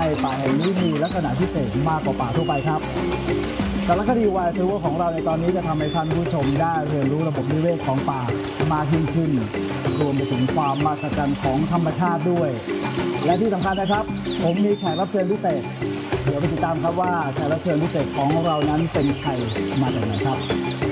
ให้ป่าแห่งนี้มีลักษณะพิเศษมากกว่าป่าทั่วไปครับสารคดีวายทัวร์ของเราในตอนนี้จะทำให้ท่านผู้ชมได้เรียนรู้ระบบนิเวศของป่ามากยิ่งขึ้นรวมไปถึงความมหัศจรรย์ของธรรมชาติด้วยและที่สำคัญนะครับผมมีแขกรับเชิญพิเศษเดี๋ยวไปติดตามครับว่าแขกรับเชิญพิเศษของเรานั้นเป็นใครมาจากไหนครับ